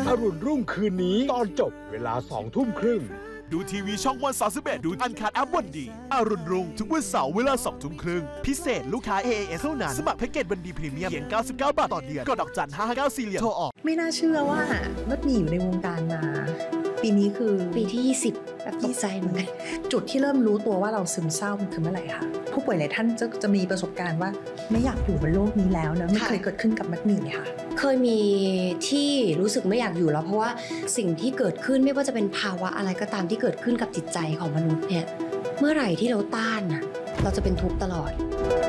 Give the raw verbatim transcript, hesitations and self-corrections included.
อรุณรุ่งคืนนี้ตอนจบเวลาสองทุ่มครึ่งดูทีวีช่องวันสามสิบเอ็ดดูอันคัดแอปวันดีอรุณรุ่งทุกวันเสาร์เวลาสองทุ่มครึ่งพิเศษลูกค้า เอ เอ เอส เท่านั้นสมัครแพ็กเกจวันดีพรีเมียมเพียงเก้าสิบเก้าบาทต่อเดือนกดดอกจันห้าห้าเก้าสี่เหรียญโทรออกไม่น่าเชื่อว่ามัดหมี่อยู่ในวงการมาปีนี้คือปีที่ยี่สิบแบบตกใจเหมือนกันจุดที่เริ่มรู้ตัวว่าเราซึมเศร้ามันคือเมื่อไหร่คะผู้ป่วยหลายท่านจะจะมีประสบการณ์ว่าไม่อยากอยู่บนโลกนี้แล้วนะไม่เคยเกิดขึ้นกับมัดหมี่เลยค่ะเคยมีที่รู้สึกไม่อยากอยู่แล้วเพราะว่าสิ่งที่เกิดขึ้นไม่ว่าจะเป็นภาวะอะไรก็ตามที่เกิดขึ้นกับจิตใจของมนุษย์เนี่ยเมื่อไหร่ที่เราต้านน่ะเราจะเป็นทุกข์ตลอด